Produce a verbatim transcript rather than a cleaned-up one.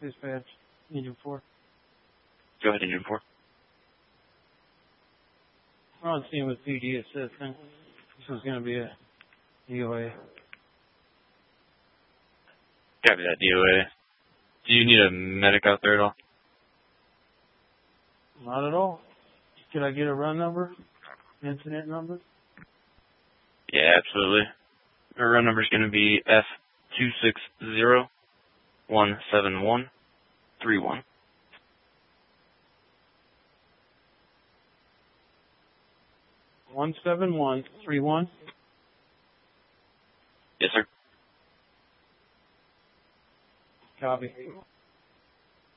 Dispatch, Engine four. Go ahead, Engine four. We're on scene with P D assistant. This is going to be a D O A. Copy that, D O A. Do you need a medic out there at all? Not at all. Could I get a run number? Incident number? Yeah, absolutely. Our run number is going to be F two six zero one seven one three one. One seven one three one. Yes, sir. Copy.